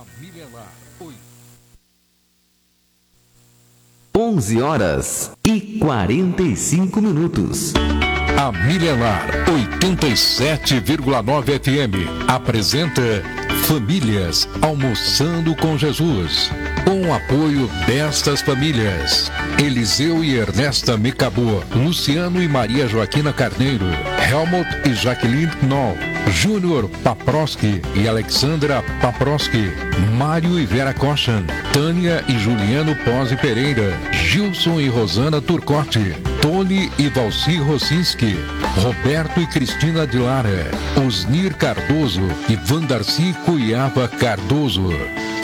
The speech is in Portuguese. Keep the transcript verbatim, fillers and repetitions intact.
A Milenar. Oi. onze horas e quarenta e cinco minutos. A Milenar oitenta e sete vírgula nove F M apresenta Famílias Almoçando com Jesus. Com o apoio destas famílias: Eliseu e Ernesta Mecabô, Luciano e Maria Joaquina Carneiro, Helmut e Jaqueline Knoll, Júnior Paproski e Alexandra Paproski, Mário e Vera Cochan, Tânia e Juliano Pose Pereira, Gilson e Rosana Turcotti, Tony e Valci Rosinski, Roberto e Cristina de Lara, Osnir Cardoso e Vandarci Cuiava Cardoso.